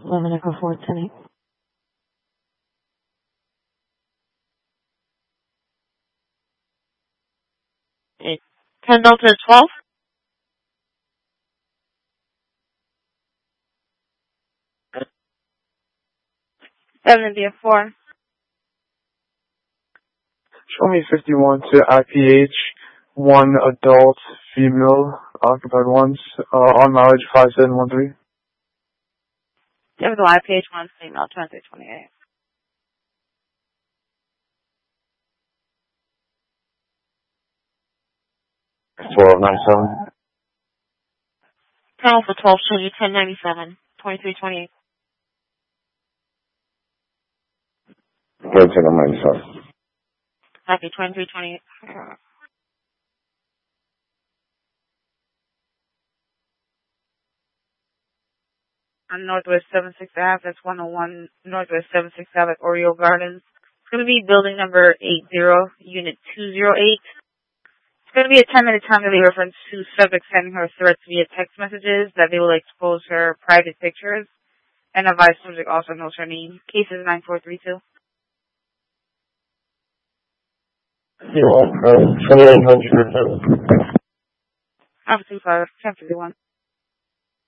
11 Echo 4, 10 8. 10 Delta 12. 7 India 4. Show me 51 to IPH, 1 adult female, occupied ones, on mileage 5713. Give the IPH 1 female 2328. $12.97. Panel for 12, show you 1097, 2328. 13.97. Copy 2328. On Northwest 76 Ave, that's 101 Northwest 76 Ave at Oriole Gardens. It's going to be building number 80, unit 208. It's going to be a 10-minute time delay reference to subject sending her threats via text messages that they will expose her private pictures, and advise subject also knows her name. Case is 9432. You want 2800. Officer 5, 1051.